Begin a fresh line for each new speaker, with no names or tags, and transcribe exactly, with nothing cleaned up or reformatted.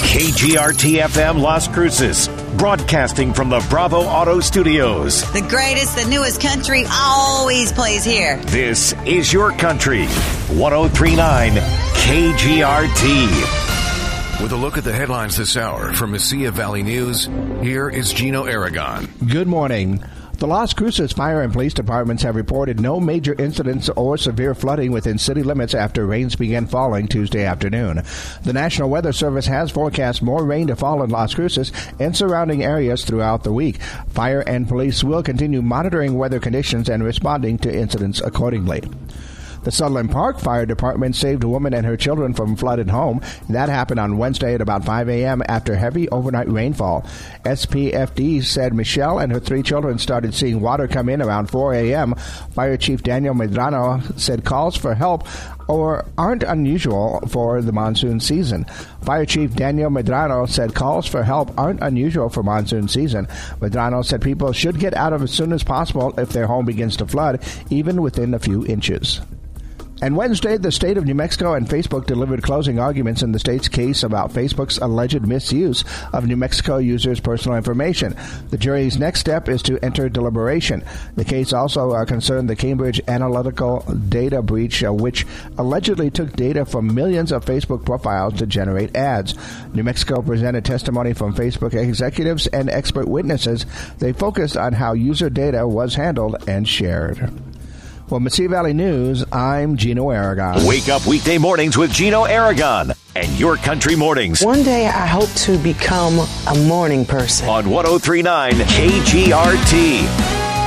K G R T F M Las Cruces, broadcasting from the Bravo Auto Studios.
The greatest, the newest country always plays here.
This is your country. one oh three point nine K G R T.
With a look at the headlines this hour from Mesilla Valley News, here is Gino Aragon.
Good morning. The Las Cruces Fire and Police Departments have reported no major incidents or severe flooding within city limits after rains began falling Tuesday afternoon. The National Weather Service has forecast more rain to fall in Las Cruces and surrounding areas throughout the week. Fire and police will continue monitoring weather conditions and responding to incidents accordingly. The Sutherland Park Fire Department saved a woman and her children from flooded home. That happened on Wednesday at about five a.m. after heavy overnight rainfall. S P F D said Michelle and her three children started seeing water come in around four a.m. Fire Chief Daniel Medrano said calls for help or aren't unusual for the monsoon season. Fire Chief Daniel Medrano said calls for help aren't unusual for monsoon season. Medrano said people should get out of as soon as possible if their home begins to flood, even within a few inches. And Wednesday, the state of New Mexico and Facebook delivered closing arguments in the state's case about Facebook's alleged misuse of New Mexico users' personal information. The jury's next step is to enter deliberation. The case also uh, concerned the Cambridge Analytical data breach, uh, which allegedly took data from millions of Facebook profiles to generate ads. New Mexico presented testimony from Facebook executives and expert witnesses. They focused on how user data was handled and shared. For Mesilla Valley News, I'm Gino Aragon.
Wake up weekday mornings with Gino Aragon and Your Country Mornings.
One day I hope to become a morning person.
On one oh three point nine K G R T.